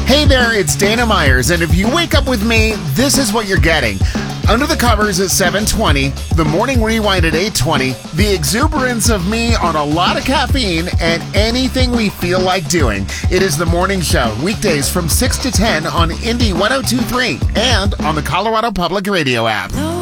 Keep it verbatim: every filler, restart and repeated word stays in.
Hey there, it's Dana Myers, and if you wake up with me, this is what you're getting. Under the Covers at seven twenty, the Morning Rewind at eight twenty, the exuberance of me on a lot of caffeine, and anything we feel like doing. It is The Morning Show, weekdays from six to ten on Indie one oh two point three and on the Colorado Public Radio app.